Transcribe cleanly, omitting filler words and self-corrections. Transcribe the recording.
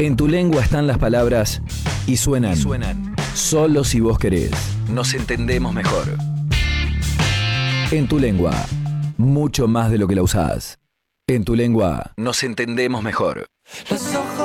En tu lengua están las palabras y suenan. Solo si vos querés. Nos entendemos mejor. En tu lengua, mucho más de lo que la usás. En tu lengua, nos entendemos mejor.